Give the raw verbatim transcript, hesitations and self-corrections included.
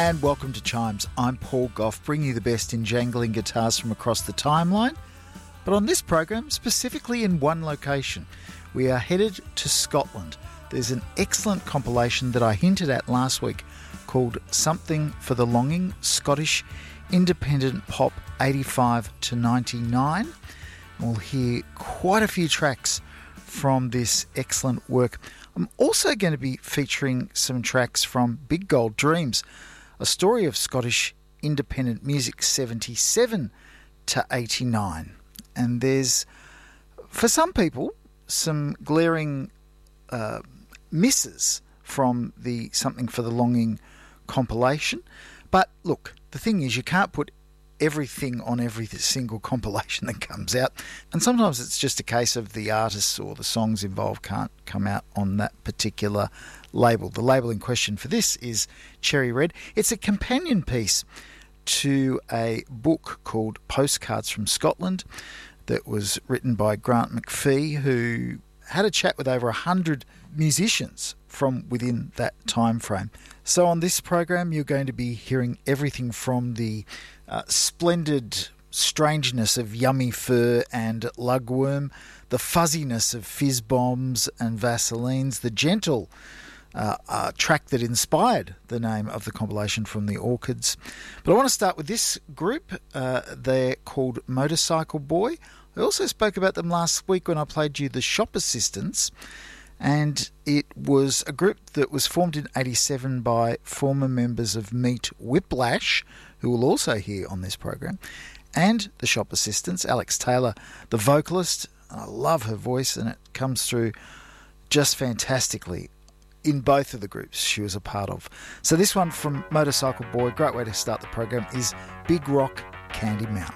And welcome to Chimes. I'm Paul Gough, bringing you the best in jangling guitars from across the timeline. But on this program, specifically in one location, we are headed to Scotland. There's an excellent compilation that I hinted at last week called Something for the Longing, Scottish Independent Pop eighty-five to ninety-nine. We'll hear quite a few tracks from this excellent work. I'm also going to be featuring some tracks from Big Gold Dreams, a story of Scottish independent music seventy-seven to eighty-nine. And there's, for some people, some glaring uh, misses from the Something for the Longing compilation. But look, the thing is, you can't put everything on every single compilation that comes out. And sometimes it's just a case of the artists or the songs involved can't come out on that particular label. The label in question for this is Cherry Red. It's a companion piece to a book called Postcards from Scotland that was written by Grant McPhee, who had a chat with over one hundred musicians from within that time frame. So on this program, you're going to be hearing everything from the uh, splendid strangeness of Yummy Fur and Lugworm, the fuzziness of Fizz Bombs and Vaselines, the gentle uh, uh, track that inspired the name of the compilation from the Orchids. But I want to start with this group. Uh, they're called Motorcycle Boy. I also spoke about them last week when I played you the Shop Assistants, and it was a group that was formed in eighty-seven by former members of Meat Whiplash, who we'll also hear on this program, and the Shop Assistants, Alex Taylor, the vocalist. I love her voice, and it comes through just fantastically in both of the groups she was a part of. So this one from Motorcycle Boy, great way to start the program, is Big Rock Candy Mountain.